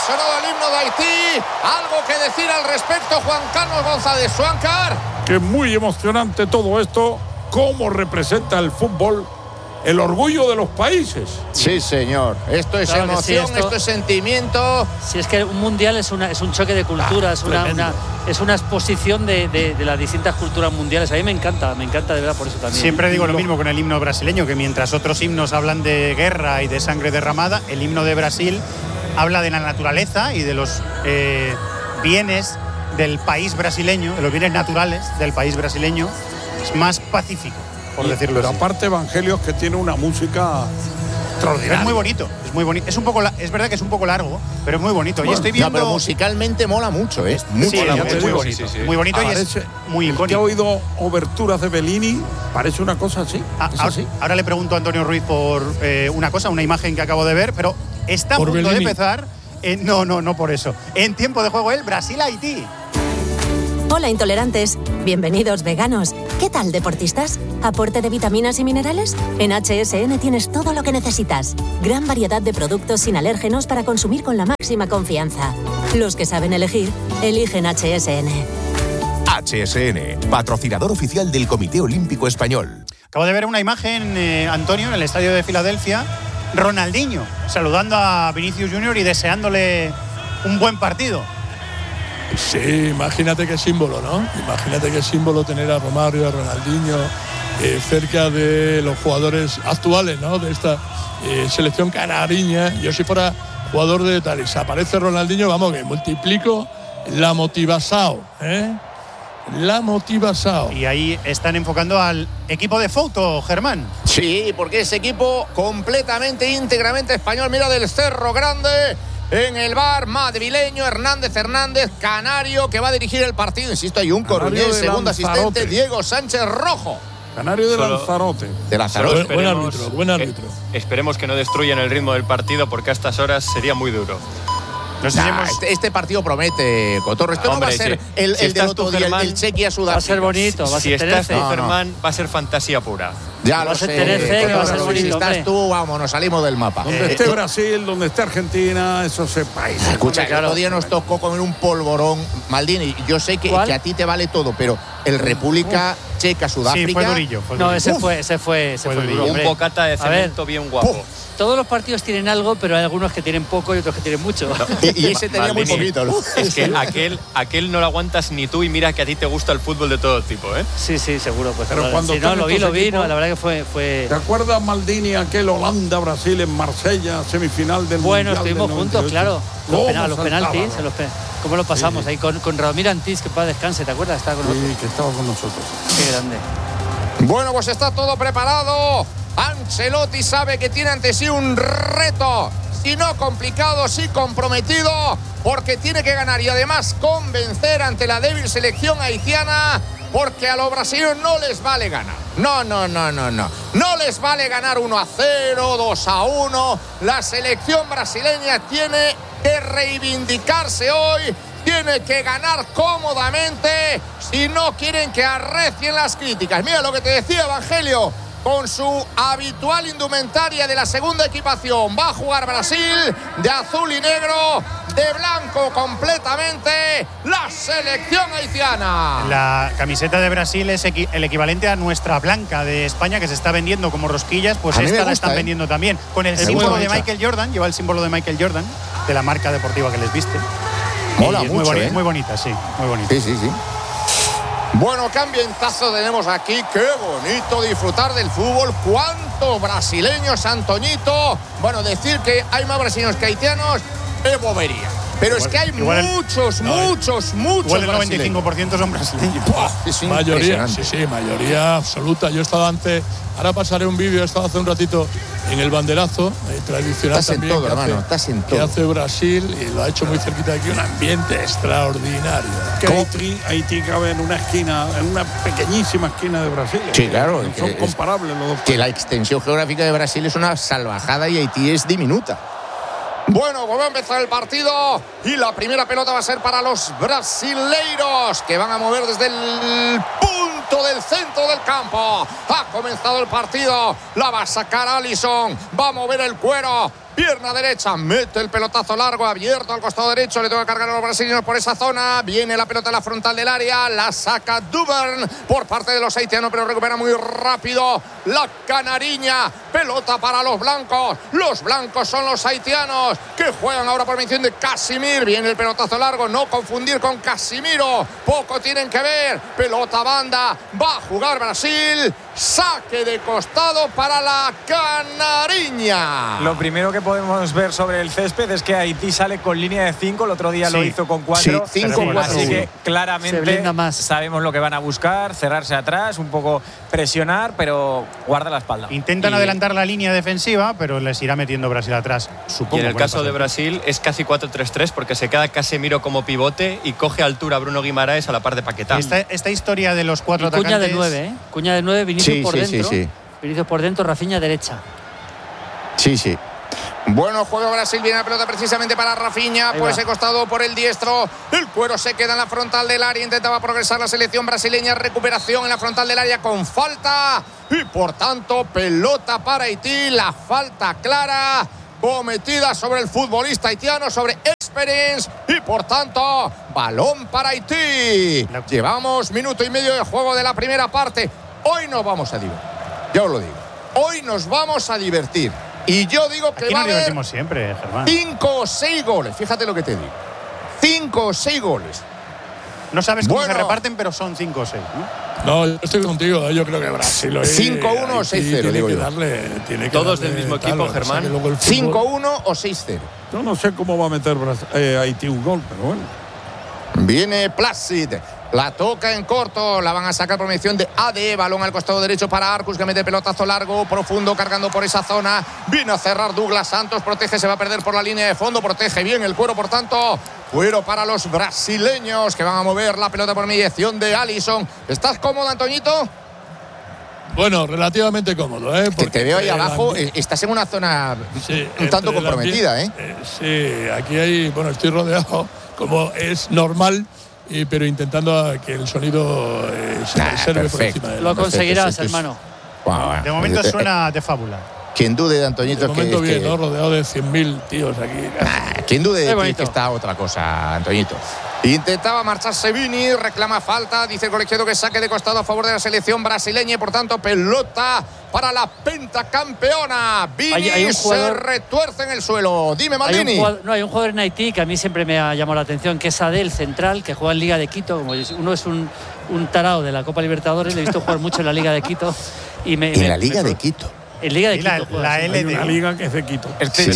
sonado el himno de Haití. ¿Algo que decir al respecto, Juan Carlos González Suáncar? Que es muy emocionante todo esto, cómo representa el fútbol el orgullo de los países. Sí, señor. Esto es emoción, sí, esto es sentimiento. Si es que un mundial es un choque de culturas, es una exposición de las distintas culturas mundiales. A mí me encanta de verdad, por eso también. Siempre digo lo mismo con el himno brasileño, que mientras otros himnos hablan de guerra y de sangre derramada, el himno de Brasil habla de la naturaleza y de los bienes del país brasileño, de los bienes naturales del país brasileño. Es más pacífico, por decirlo así. Aparte, Evangelios, que tiene una música extraordinaria. Es muy bonito, es muy bonito. Es verdad que es un poco largo, pero es muy bonito. Bueno, y estoy viendo. No, pero musicalmente mola mucho, ¿eh? Mucho, sí, mola mucho. Muy bonito. Sí. Muy bonito y es muy icónico. He oído oberturas de Bellini, parece una cosa así. Ahora le pregunto a Antonio Ruiz por una imagen que acabo de ver, pero está a punto de empezar. No por eso. En tiempo de juego, Brasil-Haití. Hola, intolerantes. Bienvenidos, veganos. ¿Qué tal, deportistas? ¿Aporte de vitaminas y minerales? En HSN tienes todo lo que necesitas. Gran variedad de productos sin alérgenos para consumir con la máxima confianza. Los que saben elegir, eligen HSN. HSN, patrocinador oficial del Comité Olímpico Español. Acabo de ver una imagen, Antonio, en el estadio de Filadelfia. Ronaldinho saludando a Vinicius Junior y deseándole un buen partido. Sí, imagínate qué símbolo, ¿no? Imagínate qué símbolo tener a Romario y a Ronaldinho cerca de los jugadores actuales, ¿no? De esta selección canariña. Yo si fuera jugador de tal y se aparece Ronaldinho, vamos, que multiplico la motivación, ¿eh? La motivación. Y ahí están enfocando al equipo de foto, Germán. Sí, porque ese equipo completamente, íntegramente español. Mira, del Cerro Grande. En el bar madrileño, Hernández, canario, que va a dirigir el partido. Insisto, hay un coronel, segundo asistente, Diego Sánchez Rojo. Canario de Lanzarote. De Lanzarote. Buen árbitro. Esperemos que no destruyan el ritmo del partido, porque a estas horas sería muy duro. Este partido promete, Cotorro. Esto no va a ser el del otro día, el Chequia Sudáfrica. Va a ser bonito, va a ser Si estás tú, Tenerife. Germán, va a ser fantasía pura. Ya Va lo a ser sé, Tenerife, que va a ser Cotorro, bonito, si estás hombre. tú, vamos, nos salimos del mapa. Donde esté Brasil, donde esté Argentina, eso se país. Escucha, Hombre, claro. el otro día nos tocó comer un polvorón, Maldini. Yo sé que a ti te vale todo, pero el República Checa, Sudáfrica. Sí, fue durillo. No, ese fue duro, Un hombre. bocata de cemento bien guapo. Todos los partidos tienen algo, pero hay algunos que tienen poco y otros que tienen mucho. Y ese tenía muy Maldini, poquito, ¿no? Es que aquel no lo aguantas ni tú, y mira que a ti te gusta el fútbol de todo tipo, ¿eh? Sí, seguro. Pues, Pero cuando si no, están lo vi, estos no, equipos, la verdad que fue... ¿Te acuerdas, Maldini, aquel Holanda-Brasil en Marsella, semifinal del Bueno, Mundial estuvimos del juntos, 98? claro. Los penaltis, saltaba, ¿no? ¿Cómo lo pasamos? Ahí con Ramiro Antís, que para descanse, ¿te acuerdas? Estaba con nosotros. Sí, que estaba con nosotros. Qué grande. Bueno, pues está todo preparado. Ancelotti sabe que tiene ante sí un reto, si no complicado, sí comprometido, porque tiene que ganar y además convencer ante la débil selección haitiana, porque a los brasileños no les vale ganar. No. No les vale ganar 1-0, 2-1. La selección brasileña tiene que reivindicarse hoy. Tiene que ganar cómodamente si no quieren que arrecien las críticas. Mira lo que te decía Evangelio. Con su habitual indumentaria de la segunda equipación. Va a jugar Brasil de azul y negro, de blanco completamente, la selección haitiana. La camiseta de Brasil es el equivalente a nuestra blanca de España, que se está vendiendo como rosquillas, pues esta la están vendiendo también. Con el símbolo de Michael Jordan, lleva el símbolo de Michael Jordan, de la marca deportiva que les viste. Mola mucho, muy bonita, sí, muy bonita. Sí. Bueno, qué ambientazo tenemos aquí, qué bonito disfrutar del fútbol, cuántos brasileños, Antoñito. Bueno, decir que hay más brasileños que haitianos es bobería. Pero es que hay muchos Igual el brasileños. 95% son brasileños. Es Mayoría, sí, mayoría absoluta. Yo he estado ahora pasaré un vídeo, he estado hace un ratito en el banderazo, tradicional estás también, en todo, hermano, estás en todo. que hace Brasil, y lo ha hecho muy cerquita de aquí, un ambiente extraordinario. Que Haití cabe en una esquina, en una pequeñísima esquina de Brasil. Sí, claro. Son comparables los dos. Que la extensión geográfica de Brasil es una salvajada y Haití es diminuta. Bueno, pues va a empezar el partido y la primera pelota va a ser para los brasileiros, que van a mover desde el punto del centro del campo. Ha comenzado el partido, la va a sacar Alisson, va a mover el cuero, pierna derecha, mete el pelotazo largo, abierto al costado derecho, le toca cargar a los brasileños por esa zona, viene la pelota a la frontal del área, la saca Duvern por parte de los haitianos, pero recupera muy rápido la canariña, pelota para los blancos son los haitianos, que juegan ahora por mención de Casimir, viene el pelotazo largo, no confundir con Casimiro, poco tienen que ver, pelota banda, va a jugar Brasil, saque de costado para la canariña. Lo primero que podemos ver sobre el césped es que Haití sale con línea de 5, el otro día lo hizo con 4, así que claramente sabemos lo que van a buscar, cerrarse atrás, un poco presionar, pero guarda la espalda. Intentan adelantar la línea defensiva, pero les irá metiendo Brasil atrás, supongo. Y en el caso de Brasil es casi 4-3-3 porque se queda Casemiro como pivote y coge altura Bruno Guimaraes a la par de Paquetá. Esta historia de los 4 atacantes… Cuña de 9, ¿eh? Cuña de 9, Vinicius por dentro. Vinicius por dentro, Rafinha derecha. Sí. Bueno juego Brasil, viene la pelota precisamente para Rafinha, por ese costado por el diestro, el cuero se queda en la frontal del área, intentaba progresar la selección brasileña, recuperación en la frontal del área con falta y por tanto pelota para Haití, la falta clara cometida sobre el futbolista haitiano, sobre Experience y por tanto balón para Haití. Llevamos minuto y medio de juego de la primera parte, hoy nos vamos a divertir, ya os lo digo, hoy nos vamos a divertir. Y yo digo que va a haber siempre, Germán. 5 o 6 goles. Fíjate lo que te digo. 5 o 6 goles. No sabes cómo se reparten, pero son 5 o 6, ¿no? No, yo estoy contigo. Yo creo que Brasil… 5-1 o 6-0, digo yo. Todos del mismo equipo, Germán. 5-1 o 6-0. Yo no sé cómo va a meter Haití un gol, pero bueno. Viene Placid. La toca en corto, la van a sacar por mención de AD, balón al costado derecho para Arcus, que mete pelotazo largo, profundo, cargando por esa zona, viene a cerrar Douglas Santos, protege, se va a perder por la línea de fondo, protege bien el cuero, por tanto, cuero para los brasileños, que van a mover la pelota por mediación de Alisson. ¿Estás cómodo, Antoñito? Bueno, relativamente cómodo, ¿eh? Porque te veo ahí abajo, estás en una zona un tanto comprometida, ¿eh? Sí, aquí hay, bueno, estoy rodeado, como es normal, pero intentando que el sonido se ve por encima de él. Lo conseguirás, hermano. De momento suena de fábula. Quien dude de Antoñito de momento bien, ¿no? Rodeado de 100.000 tíos aquí. Quien dude de ti que está otra cosa, Antoñito. Intentaba marcharse Vini, reclama falta, dice el colegiado que saque de costado a favor de la selección brasileña y por tanto pelota para la pentacampeona. Vini hay se retuerce en el suelo. Dime, Maldini. Hay un jugador en Haití que a mí siempre me ha llamado la atención, que es Adel, central, que juega en Liga de Quito. Como uno es un tarao de la Copa Libertadores, le he visto jugar mucho en la Liga de Quito. ¿En la Liga de Quito? En Liga de Quito. La L de una liga que es de Quito.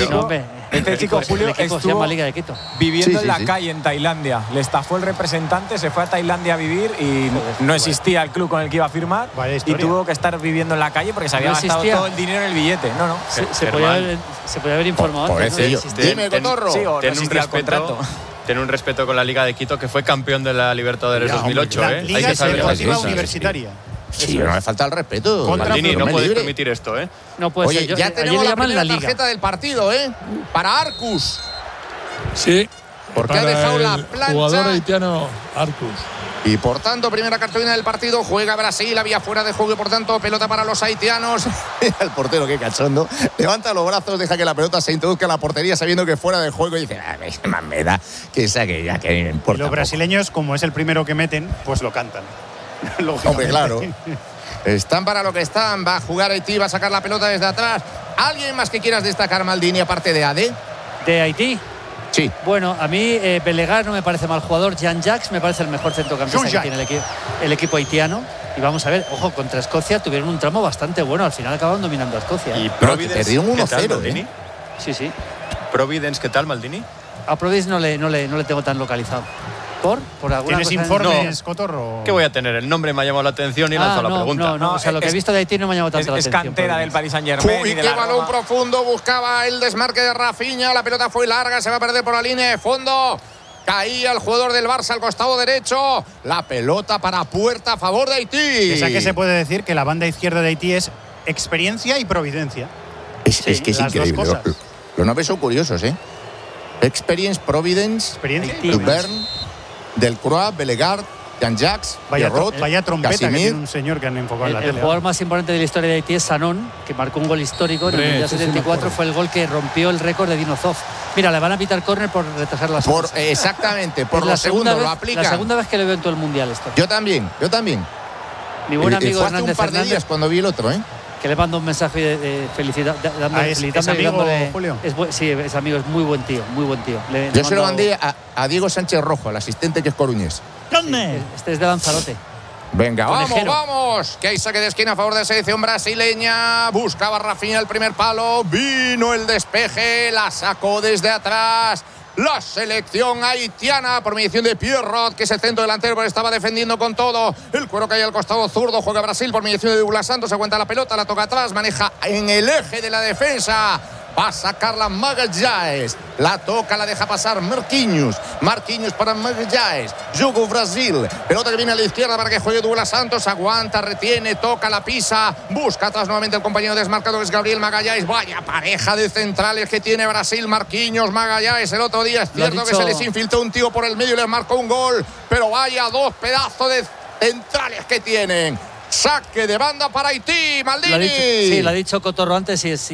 Este chico, Julio, estuvo Liga de Quito. viviendo en la calle en Tailandia. Le estafó el representante, se fue a Tailandia a vivir y no existía el club con el que iba a firmar y tuvo que estar viviendo en la calle porque se había gastado todo el dinero en el billete. Se podía haber informado antes. Dime, Cotorro. Ten un respeto con la Liga de Quito, que fue campeón de la Libertadores 2008. La Liga Deportiva Universitaria. Sí, no me falta el respeto. Maldini, no puedes permitir esto, ¿eh? No puede ser. Oye, ya tenemos la primera tarjeta del partido, ¿eh? Para Arcus. Sí. Porque ha dejado la plancha. Jugador haitiano Arcus. Y por tanto, primera cartulina del partido. Juega Brasil, había fuera de juego y por tanto, pelota para los haitianos. El portero, qué cachondo. Levanta los brazos, deja que la pelota se introduzca en la portería sabiendo que fuera de juego y dice, más me da que saque ya, que no importa. Y los brasileños, como es el primero que meten, pues lo cantan. Hombre, claro. Están para lo que están. Va a jugar Haití, va a sacar la pelota desde atrás. ¿Alguien más que quieras destacar, Maldini, aparte de AD? ¿De Haití? Sí. Bueno, a mí Belegar no me parece mal jugador. Jean-Jacques me parece el mejor centrocampista que tiene el equipo haitiano. Y vamos a ver, ojo, contra Escocia tuvieron un tramo bastante bueno. Al final acabaron dominando a Escocia. ¿Y Providence? Te dio un 1-0, Sí. ¿Providence qué tal, Maldini? A Providence no le tengo tan localizado. ¿Por alguna ¿Tienes cosa? informes, Cotorro? ¿Qué voy a tener? El nombre me ha llamado la atención y lanzo la pregunta. No, o sea, lo que he visto de Haití no me ha llamado tanto la atención. Es cantera del Paris Saint-Germain. Uy, qué balón profundo, buscaba el desmarque de Rafinha, la pelota fue larga, se va a perder por la línea de fondo. Caía el jugador del Barça al costado derecho. La pelota para puerta a favor de Haití. O sea que se puede decir que la banda izquierda de Haití es experiencia y providencia. Es que es increíble. Los nombres son curiosos, ¿eh? Experience, Providence, Duvern, Delcroix, Belegar, Jean-Jacques, vaya trompeta Casimir, que tiene un señor que han enfocado en la tele. El jugador más importante de la historia de Haití es Sanon, que marcó un gol histórico en el Mundial 74. Fue el gol que rompió el récord de Dino Zoff. Mira, le van a pitar córner por retrasar las cosas. Exactamente, por lo segundo lo aplica. La segunda vez que lo veo en todo el Mundial esto. Yo también. Mi buen amigo fue Hernández hace un par de días cuando vi el otro, que le mando un mensaje de felicidad, ¿Es amigo, Julio? Sí, es amigo, es muy buen tío. Yo se lo mandé a Diego Sánchez Rojo, el asistente que es coruñés. ¿Dónde? Este es de Lanzarote. Venga, vamos. Que hay saque de esquina a favor de la selección brasileña. Buscaba Rafinha el primer palo. Vino el despeje. La sacó desde atrás. La selección haitiana por mediación de Pierrot, que es el centro delantero, pero estaba defendiendo con todo. El cuero que hay al costado zurdo. Juega Brasil por mediación de Douglas Santos. Aguanta la pelota, la toca atrás. Maneja en el eje de la defensa. Va a sacarla Magalhães. La toca, la deja pasar Marquinhos para Magalhães. Jugó Brasil. Pelota que viene a la izquierda para que juegue Douglas Santos. Aguanta, retiene, toca, la pisa. Busca atrás nuevamente el compañero desmarcado, que es Gabriel Magalhães. Vaya pareja de centrales que tiene Brasil. Marquinhos, Magalhães. El otro día es cierto que se les infiltró un tío por el medio y les marcó un gol. Pero vaya dos pedazos de centrales que tienen. Saque de banda para Haití, Maldini. Lo ha dicho Cotorro antes y es